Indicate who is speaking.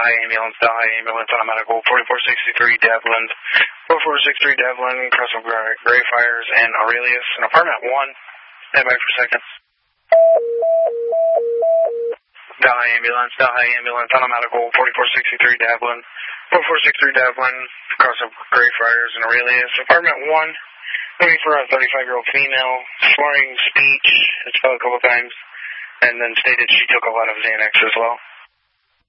Speaker 1: high ambulance on a medical, 4463 Devlin, 4463 Devlin, crossing Greyfriars and Aurelius, and apartment 1, stand by for seconds. High ambulance on a medical, 4463 Devlin, 4463 Devlin, crossing Greyfriars and Aurelius, apartment 1, looking for a 35-year-old female, slurring speech, it's spelled a couple times, and then stated she took a lot of Xanax as well.